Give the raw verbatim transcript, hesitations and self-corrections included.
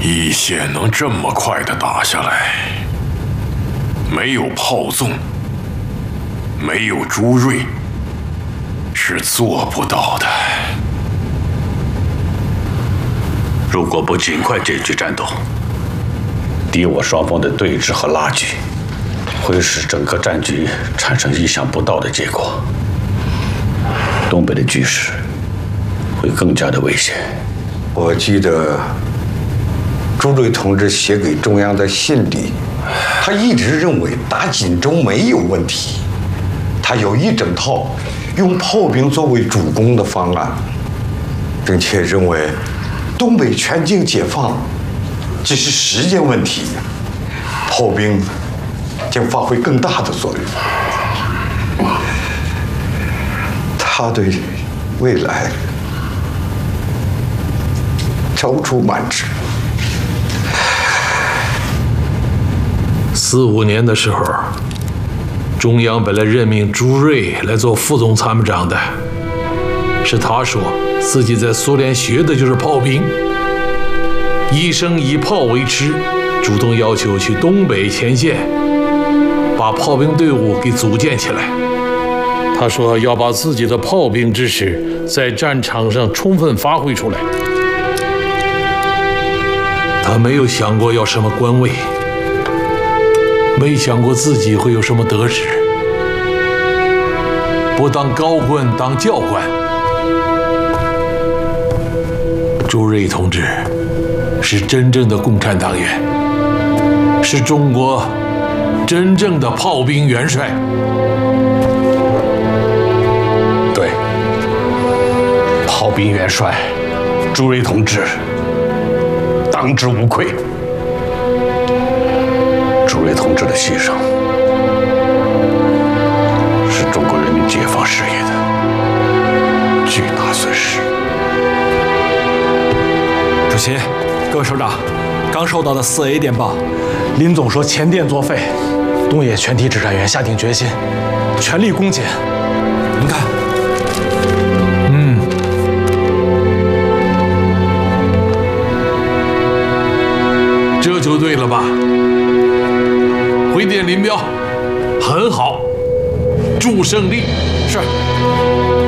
一线能这么快的打下来，没有炮纵，没有朱瑞，是做不到的。 如果不尽快解决战斗，敌我双方的对峙和拉锯，会使整个战局产生意想不到的结果。东北的局势会更加的危险。 我记得朱瑞同志写给中央的信里，他一直认为打锦州没有问题，他有一整套用炮兵作为主攻的方案，并且认为东北全境解放只是时间问题，炮兵将发挥更大的作用。他对未来踌躇满志。 四五年的时候，中央本来任命朱瑞来做副总参谋长的，是他说自己在苏联学的就是炮兵，一生以炮为吃，主动要求去东北前线，把炮兵队伍给组建起来。他说要把自己的炮兵知识在战场上充分发挥出来。他没有想过要什么官位，没想过自己会有什么得失，不当高官当教官。朱瑞同志是真正的共产党员，是中国真正的炮兵元帅。 对，炮兵元帅朱瑞同志当之无愧。朱瑞同志的牺牲是中国人民解放事业的巨大损失。 主席，各位首长，刚收到的四 A 电报，林总说前店作废，东野全体指战员下定决心，全力攻坚。您看， 嗯，这就对了吧？回电林彪，很好，祝胜利。 是。